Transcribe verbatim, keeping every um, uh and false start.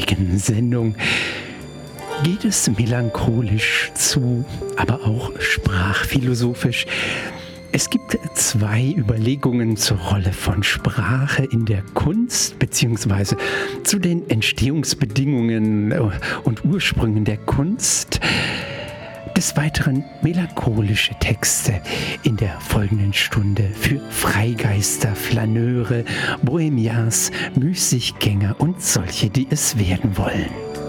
heutigen Sendung geht es melancholisch zu, aber auch sprachphilosophisch. Es gibt zwei Überlegungen zur Rolle von Sprache in der Kunst beziehungsweise zu den Entstehungsbedingungen und Ursprüngen der Kunst. Des Weiteren melancholische Texte in der folgenden Stunde für Freigeister, Flaneure, Bohemians, Müßiggänger und solche, die es werden wollen.